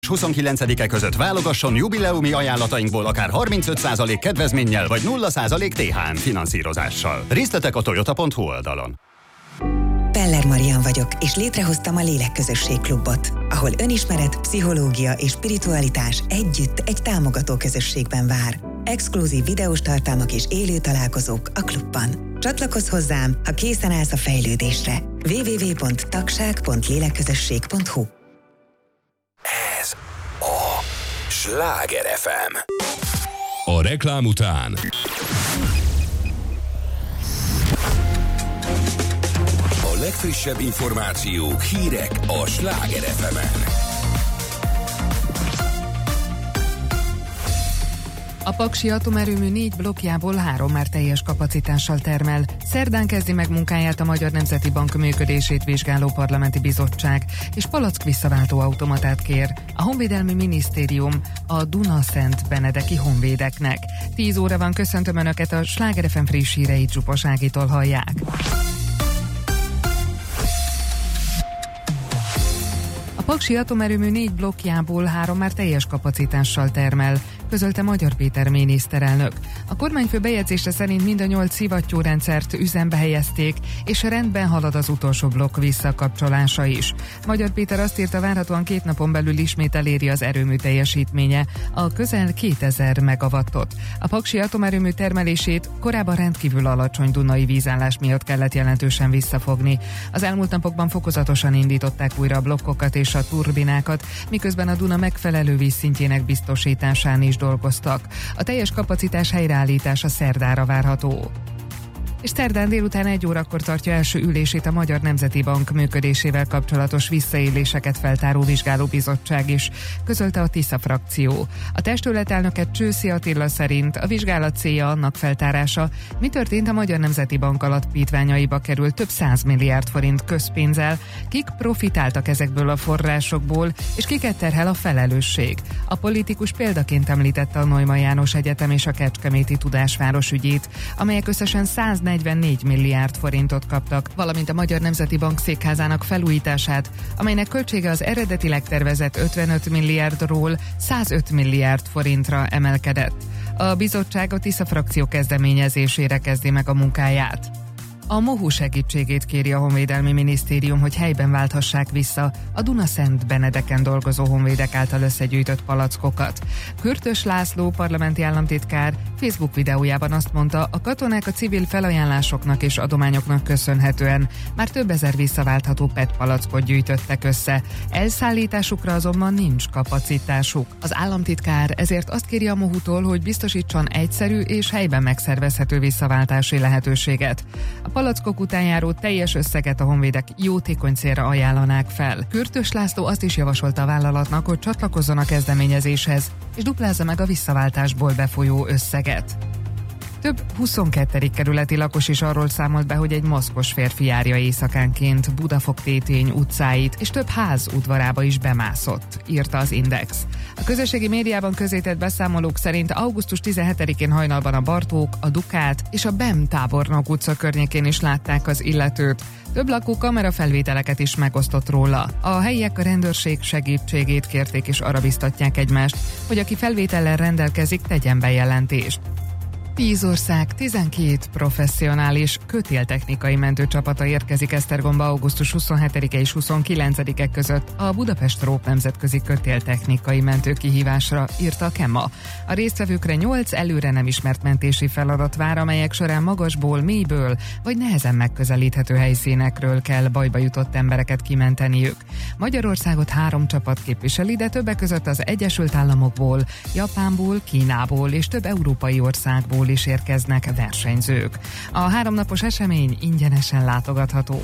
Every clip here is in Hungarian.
29-e között válogasson jubileumi ajánlatainkból akár 35% kedvezménnyel vagy 0% THM finanszírozással. Részletek a toyota.hu oldalon. Peller Marian vagyok, és létrehoztam a Lélekközösség Klubot, ahol önismeret, pszichológia és spiritualitás együtt egy támogató közösségben vár. Exkluzív videós tartalmak és élő találkozók a klubban. Csatlakozz hozzám, ha készen állsz a fejlődésre. www.tagság.lélekközösség.hu. Ez a Sláger FM. A reklám után a legfrissebb információk, hírek a Sláger FM-en. A Paksi atomerőmű 4 blokkjából 3 már teljes kapacitással termel. Szerdán kezdi meg munkáját a Magyar Nemzeti Bank működését vizsgáló parlamenti bizottság, és palack visszaváltó automatát kér a Honvédelmi Minisztérium a Duna-Szent Benedeki honvédeknek. 10 óra van, köszöntöm Önöket, a Sláger FM friss híreit Zsupos Ágitól hallják. A Paksi atomerőmű 4 blokkjából 3 már teljes kapacitással termel, közölte Magyar Péter miniszterelnök. A kormányfő bejegyzése szerint mind a 8 szivattyúrendszert üzembe helyezték, és rendben halad az utolsó blokk visszakapcsolása is. Magyar Péter azt írta, várhatóan 2 napon belül ismét eléri az erőmű teljesítménye, a közel 2000 megawattot. A Paksi atomerőmű termelését korábban rendkívül alacsony dunai vízállás miatt kellett jelentősen visszafogni. Az elmúlt napokban fokozatosan indították újra a blokkokat és a turbinákat, miközben a Duna megfelelő vízszintjének biztosításán is dolgoztak. A teljes kapacitás helyreállítása szerdára várható. És szerdán délután 1 órakor tartja első ülését a Magyar Nemzeti Bank működésével kapcsolatos visszaéléseket feltáró vizsgálóbizottság is, közölte a Tisza frakció. A testület elnöke Csőszi Attila szerint a vizsgálat célja annak feltárása, mi történt a Magyar Nemzeti Bank alapítványaiba került több 100 milliárd forint közpénzzel, kik profitáltak ezekből a forrásokból, és kiket terhel a felelősség. A politikus példaként említette a Neumann János Egyetem és a Kecskeméti Tudásváros ügyét, amelyek összesen 144 milliárd forintot kaptak, valamint a Magyar Nemzeti Bank székházának felújítását, amelynek költsége az eredetileg tervezett 55 milliárdról 105 milliárd forintra emelkedett. A bizottság a Tisza frakció kezdeményezésére kezdi meg a munkáját. A MOHU segítségét kéri a Honvédelmi Minisztérium, hogy helyben válthassák vissza a Duna-Szent Benedeken dolgozó honvédek által összegyűjtött palackokat. Kürtös László parlamenti államtitkár Facebook videójában azt mondta, a katonák a civil felajánlásoknak és adományoknak köszönhetően már több ezer visszaváltható PET palackot gyűjtöttek össze. Elszállításukra azonban nincs kapacitásuk. Az államtitkár ezért azt kéri a MOHU-tól, hogy biztosítson egyszerű és helyben megszervezhető visszaváltási lehetőséget. A palackok után járó teljes összeget a honvédek jótékony célra ajánlanák fel. Kürtös László azt is javasolta a vállalatnak, hogy csatlakozzon a kezdeményezéshez, és duplázza meg a visszaváltásból befolyó összeget. Több 22. kerületi lakos is arról számolt be, hogy egy maszkos férfi járja éjszakánként Budafok-Tétény utcáit, és több ház udvarába is bemászott, írta az Index. A közösségi médiában közzétett beszámolók szerint augusztus 17-én hajnalban a Bartók, a Dukát és a BEM Tábornok utca környékén is látták az illetőt. Több lakó kamerafelvételeket is megosztott róla. A helyiek a rendőrség segítségét kérték és arra biztatják egymást, hogy aki felvétellel rendelkezik, tegyen bejelentést. 10 ország, 12 professzionális kötéltechnikai mentőcsapata érkezik Esztergomba augusztus 27-e és 29-e között a Budapest Róp nemzetközi kötéltechnikai mentőkihívásra, írta a KEMA. A résztvevőkre 8 előre nem ismert mentési feladat vár, amelyek során magasból, mélyből vagy nehezen megközelíthető helyszínekről kell bajba jutott embereket kimenteniük. Magyarországot 3 csapat képviseli, de többek között az Egyesült Államokból, Japánból, Kínából és több európai országból is érkeznek versenyzők. A 3 napos esemény ingyenesen látogatható.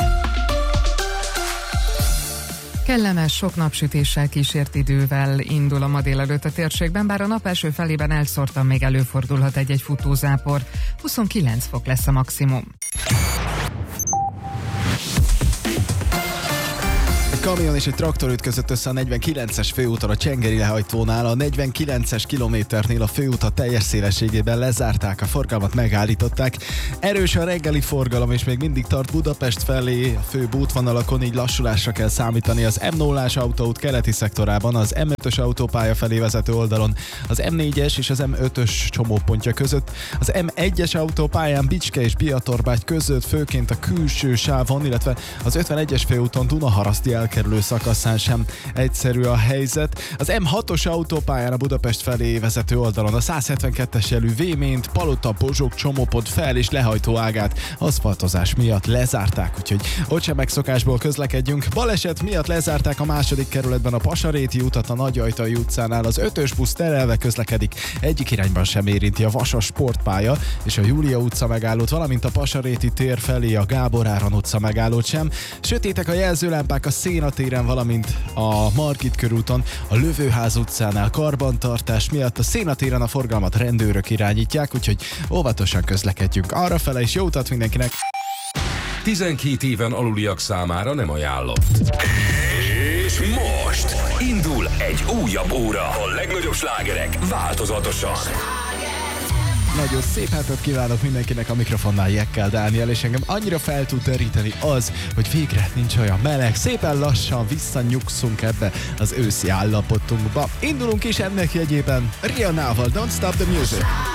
Kellemes, sok napsütéssel kísért idővel indul a ma délelőtt a térségben, bár a nap első felében elszórtan még előfordulhat egy-egy futózápor. 29 fok lesz a maximum. kamion és egy traktor ütközött össze a 49-es főúton a Csengeri lehajtónál. A 49-es kilométernél a főutat teljes szélességében lezárták, a forgalmat megállították. Erős a reggeli forgalom, és még mindig tart Budapest felé a főbb útvonalakon, így lassulásra kell számítani az M0-ás autóút keleti szektorában, az M5-ös autópálya felé vezető oldalon, az M4-es és az M5-ös csomópontja között, az M1-es autópályán Bicske és Biatorbágy között, főként a külső sávon, illetve az 51-es főúton Dunaharaszti elkerülő szakaszán sem egyszerű a helyzet. Az M6-os autópályán a Budapest felé vezető oldalon a 172-es jelű Véményt, Palota-Bozsók csomópont fel- és lehajtó ágát aszfaltozás miatt lezárták, úgyhogy ott sem megszokásból közlekedjünk. Baleset miatt lezárták a második kerületben a Pasaréti utat, a Nagyajtai utcánál az 5-ös busz terelve közlekedik, egyik irányban sem érinti a Vasas sportpálya és a Júlia utca megállót, valamint a Pasaréti tér felé a Gábor Áron utca megállót sem. Sötétek a jelzőlámpák a Széna téren, valamint a Margit körúton, a Lövőház utcánál karbantartás miatt a Széna téren a forgalmat rendőrök irányítják, úgyhogy óvatosan közlekedjünk arrafele, és jó utat mindenkinek! 12 éven aluliak számára nem ajánlott. És most indul egy újabb óra. A legnagyobb slágerek változatosan. Nagyon szép hetet kívánok mindenkinek, a mikrofonnál Jekkel Dániel, és engem annyira fel tud deríteni az, hogy végre nincs olyan meleg. Szépen lassan visszanyugszunk ebbe az őszi állapotunkba. Indulunk is ennek jegyében Rihanna-val Don't Stop the Music.